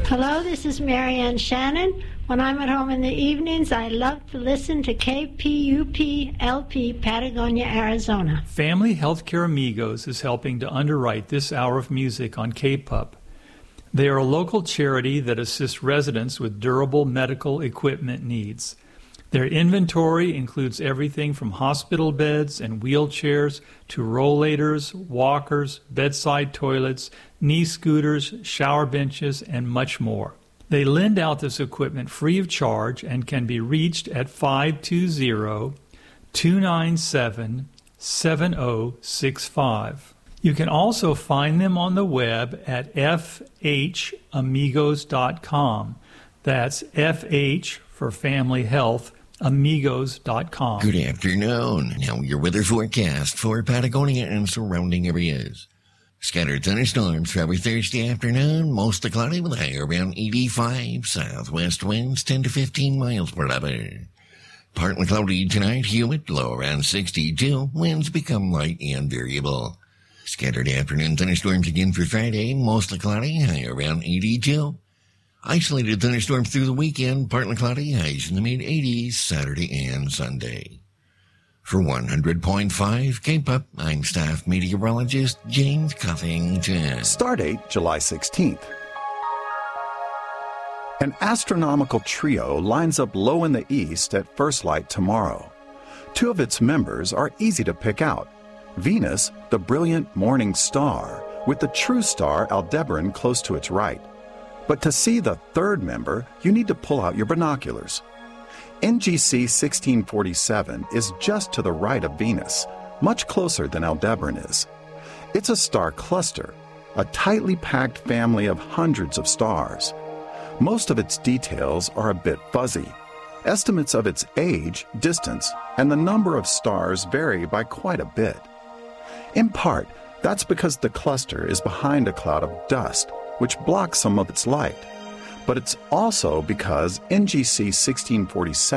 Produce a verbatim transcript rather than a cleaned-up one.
Hello, this is Marianne Shannon. When I'm at home in the evenings, I love to listen to K P U P L P, Patagonia, Arizona. Family Healthcare Amigos is helping to underwrite this hour of music on K P U P. They are a local charity that assists residents with durable medical equipment needs. Their inventory includes everything from hospital beds and wheelchairs to rollators, walkers, bedside toilets, knee scooters, shower benches, and much more. They lend out this equipment free of charge and can be reached at five two zero, two nine seven, seven zero six five. You can also find them on the web at f h amigos dot com. That's F H for Family Health, amigos dot com. Good afternoon. Now your weather forecast for Patagonia and surrounding areas. Scattered thunderstorms for every Thursday afternoon, mostly cloudy with a high around eighty-five. Southwest winds ten to fifteen miles per hour. Partly cloudy tonight, humid, low around sixty-two. Winds become light and variable. Scattered afternoon thunderstorms again for Friday, mostly cloudy, high around eighty-two. Isolated thunderstorms through the weekend, partly cloudy, highs in the mid-eighties, Saturday and Sunday. For one hundred point five K P U P, I'm staff meteorologist James Cuffington. Stardate July sixteenth. An astronomical trio lines up low in the east at first light tomorrow. Two of its members are easy to pick out. Venus, the brilliant morning star, with the true star Aldebaran close to its right. But to see the third member, you need to pull out your binoculars. N G C sixteen forty-seven is just to the right of Venus, much closer than Aldebaran is. It's a star cluster, a tightly packed family of hundreds of stars. Most of its details are a bit fuzzy. Estimates of its age, distance, and the number of stars vary by quite a bit. In part, that's because the cluster is behind a cloud of dust, which blocks some of its light. But it's also because N G C sixteen forty-seven